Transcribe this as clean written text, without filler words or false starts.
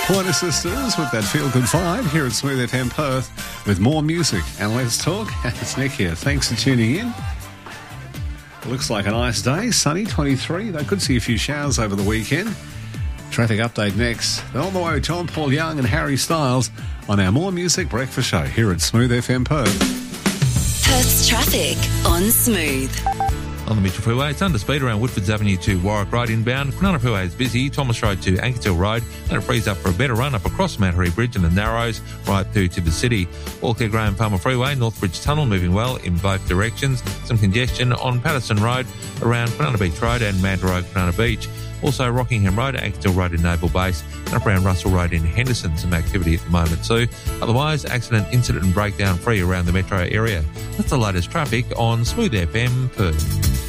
Pointer Sisters with that feel-good vibe here at Smooth FM Perth with more music and let's talk. It's Nick here. Thanks for tuning in. It looks like a nice day, sunny, 23. They could see a few showers over the weekend. Traffic update next. They're on the way with John Paul Young and Harry Styles on our More Music Breakfast Show here at Smooth FM Perth. Perth's traffic on Smooth. On the Mitchell Freeway, it's under speed around Woodfords Avenue to Warwick Road inbound. Kwinana Freeway is busy. Thomas Road to Ankershill Road. And it frees up for a better run up across Mattery Bridge and the Narrows right through to the city. Walker Graham Farmer Freeway, Northbridge Tunnel moving well in both directions. Some congestion on Patterson Road around Kwinana Beach Road and Manta Road, Kwinana Beach. Also Rockingham Road, Ankershill Road in Naval Base, and up around Russell Road in Henderson. Some activity at the moment too. Otherwise, accident, incident and breakdown free around the metro area. That's the latest traffic on Smooth FM Perth.